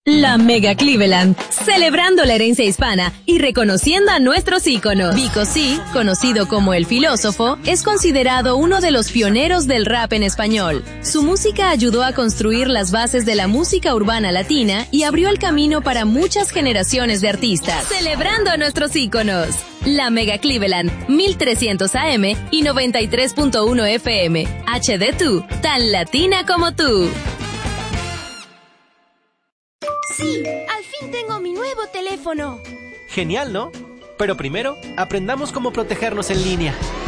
La Mega Cleveland, celebrando la herencia hispana y reconociendo a nuestros íconos. Vico C, conocido como el filósofo, es considerado uno de los pioneros del rap en español. Su música ayudó a construir las bases de la música urbana latina y abrió el camino para muchas generaciones de artistas. Celebrando a nuestros íconos. La Mega Cleveland, 1300 AM y 93.1 FM. HD2, tan latina como tú. Sí, al fin tengo mi nuevo teléfono. Genial, ¿no? Pero primero, aprendamos cómo protegernos en línea.